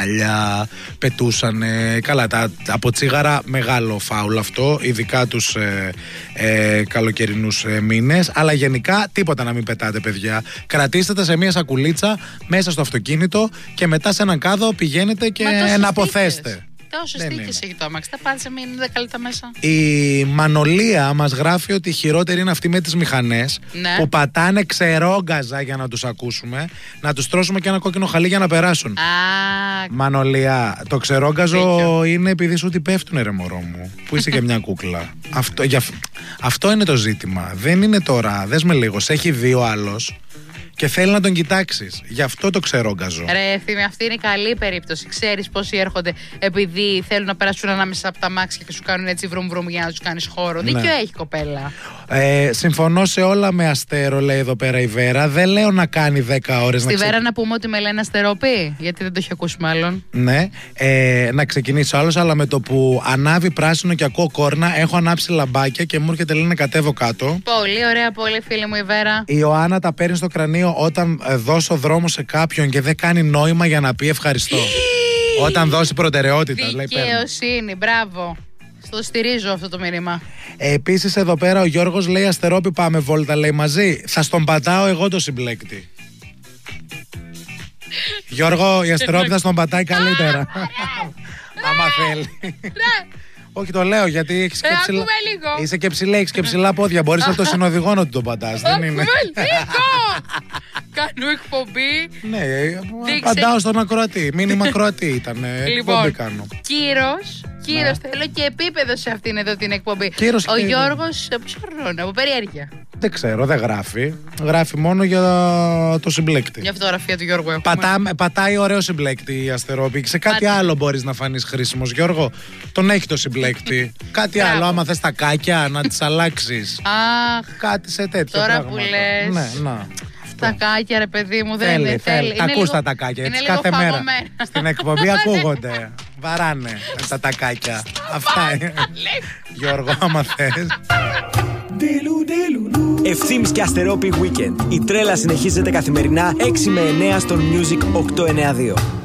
κεφάλια, πετούσανε. Καλά, από τσίγαρα μεγάλο φάουλ αυτό, ειδικά τους καλοκαιρινούς μήνες. Αλλά γενικά τίποτα να μην πετάτε, παιδιά. Κρατήστε τα σε μια σακουλίτσα μέσα στο αυτοκίνητο και μετά σε έναν κάδο πηγαίνετε και να αποθέστε. Τόσες στίκες έχει το αμάξι. Τα πάτησε μην είναι 10 λεπτά μέσα. Η Μανολία μας γράφει ότι η χειρότερη είναι αυτή με τις μηχανές, ναι, που ξερόγκαζα για να τους ακούσουμε, να τους τρώσουμε και ένα κόκκινο χαλί για να περάσουν. Μανολία, το ξερόγκαζο είναι επειδή σου ότι πέφτουνε, ρε μωρό μου, που είσαι και μια κούκλα. Αυτό είναι το ζήτημα. Δεν είναι τώρα, δες με λίγο, σε έχει δει ο άλλος και θέλει να τον κοιτάξεις. Γι' αυτό το ξερόγκαζο. Ρε Ευθύμη, αυτή είναι καλή περίπτωση. Ξέρεις πόσοι έρχονται επειδή θέλουν να περάσουν ανάμεσα από τα μάξια και σου κάνουν έτσι βρουμ βρουμ για να τους κάνεις χώρο. Ναι. Δίκιο έχει, κοπέλα. Συμφωνώ σε όλα με Αστέρο, λέει εδώ πέρα η Βέρα. Δεν λέω να κάνει 10 ώρες. Στη Βέρα να πούμε ότι με λένε Αστερόπη, γιατί δεν το έχει ακούσει μάλλον. Ναι, να ξεκινήσει άλλος, αλλά με το που ανάβει πράσινο και ακούω κόρνα, έχω ανάψει λαμπάκια και μου έρχεται, λέει, να κατέβω κάτω. Πολύ ωραία, πολύ φίλη μου η Βέρα. Η Ιωάννα τα παίρνει στο κρανίο όταν δώσω δρόμο σε κάποιον και δεν κάνει νόημα για να πει ευχαριστώ. Όταν δώσει προτεραιότητα. Δικαιοσύνη, μπράβο. Στο στηρίζω αυτό το μήνυμα. Επίσης εδώ πέρα ο Γιώργος λέει Αστερόπη πάμε βόλτα, λέει μαζί. Θα στον πατάω εγώ το συμπλέκτη. Γιώργο, η Αστερόπη θα στον πατάει καλύτερα. Άμα θέλει. Όχι, το λέω γιατί έχεις και ψηλά. Είσαι και ψηλά, έχεις και ψηλά πόδια. Μπορείς από το συνοδηγό να του τον πατάς. Δεν είναι. Κάνω εκπομπή. Ναι, παντάω στον ακροατή. Μήνυμα ακροατή ήταν. Λοιπόν, Κύρος, θέλω και επίπεδο σε αυτήν εδώ την εκπομπή. Ο Γιώργος, πόσο χρόνο, από περιέργεια. Δεν ξέρω, δεν γράφει. Γράφει μόνο για το συμπλέκτη. Για φωτογραφία του Γιώργου έχουμε. Πατάει ωραίο συμπλέκτη η Αστερόπη. Σε κάτι άλλο μπορείς να φανείς χρήσιμος, Γιώργο. Τον έχει το συμπλέκτη. Κάτι άλλο, άμα θες τα κάκια, να τις αλλάξεις. Κάτι σε τέτοιο τώρα πράγμα. Που λες. Ναι, να. Τα κάκια, ρε παιδί μου, δεν είναι. Θέλει. Τα ακούς τα κάκια, έτσι κάθε μέρα. Στην εκπομπή ακούγονται. Βαράνε τα τακάκια. Αυτά είναι. Γιώργο, άμα θες. Ευθύμης και Αστερόπη Weekend. Η τρέλα συνεχίζεται καθημερινά 6 με 9 στο Music 892.